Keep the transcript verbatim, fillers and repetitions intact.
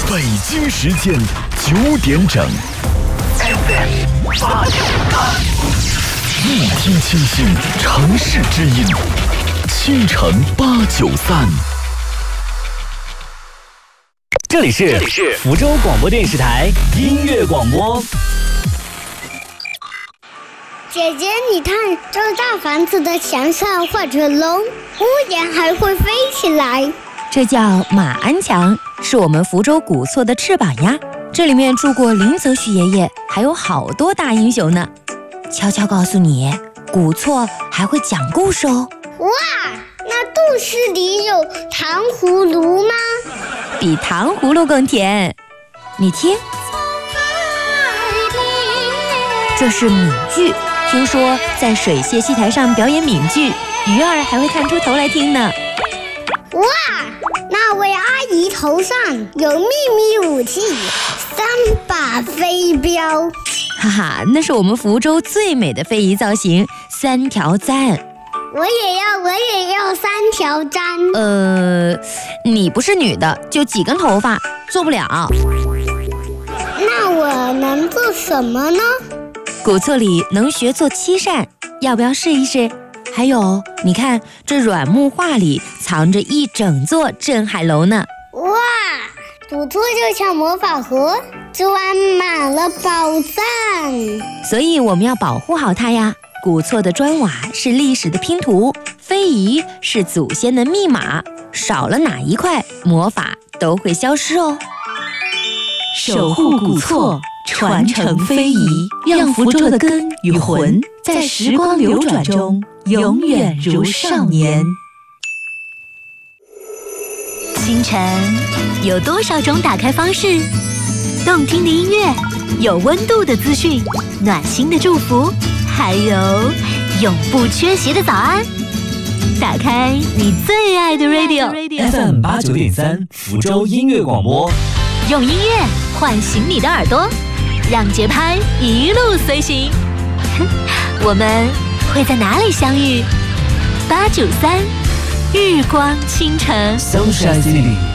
北京时间九点整 ，F M 八九三，一听清新城市之音，青城八九三。 这里是福州广播电视台音乐广播。 姐姐，你看，这大房子的墙上画着龙，屋檐还会飞起来。 这叫马鞍墙，是我们福州古厝的翅膀呀。这里面住过林则徐爷爷，还有好多大英雄呢。悄悄告诉你，古厝还会讲故事哦。 哇，那故事里有糖葫芦吗？ 比糖葫芦更甜。你听，这是闽剧。听说在水榭戏台上表演闽剧，鱼儿还会探出头来听呢。 哇，那位阿姨头上有秘密武器，三把飞镖。 哈哈，那是我们福州最美的非遗造型——三条簪。 我也要，我也要三条簪。 呃，你不是女的，就几根头发，做不了。 那我能做什么呢？ 古厝里能学做漆扇，要不要试一试？还有，你看这软木画里藏着一整座镇海楼呢。 哇，古厝就像魔法盒，装满了宝藏。 所以我们要保护好它呀。古厝的砖瓦是历史的拼图，非遗是祖先的密码，少了哪一块，魔法都会消失哦。 守护古厝，传承非遗，让福州的根与魂在时光流转中永远如少年。 清晨有多少种打开方式？动听的音乐，有温度的资讯，暖心的祝福，还有永不缺席的早安。打开你最爱的 radio，F M 八九点三，福州音乐广播。 用音乐唤醒你的耳朵，让节拍一路随行。我们会在哪里相遇？八九三，日光倾城 Sunshine City。